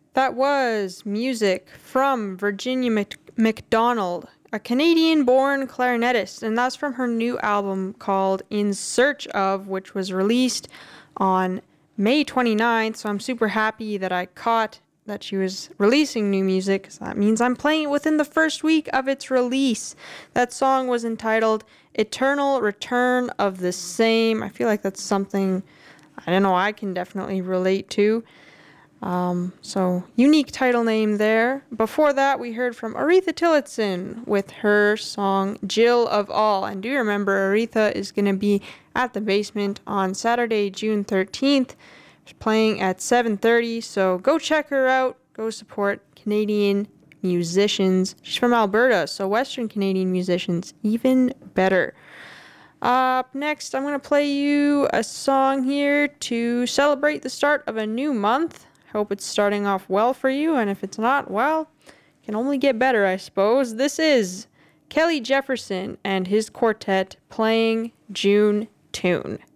That was music from Virginia McDonald, a Canadian-born clarinetist, and that's from her new album called In Search of, which was released on May 29th, so I'm super happy that I caught that she was releasing new music, because that means I'm playing it within the first week of its release. That song was entitled Eternal Return of the Same. I feel like that's something, I don't know, I can definitely relate to. So unique title name there. Before that, we heard from Aretha Tillotson with her song Jill of All. And do remember, Aretha is going to be at the Basement on Saturday, June 13th, playing at 7:30. So go check her out. Go support Canadian musicians. She's from Alberta, so Western Canadian musicians, even better. Up next, I'm going to play you a song here to celebrate the start of a new month. Hope it's starting off well for you, and if it's not, well, it can only get better, I suppose. This is Kelly Jefferson and his quartet playing June Tune.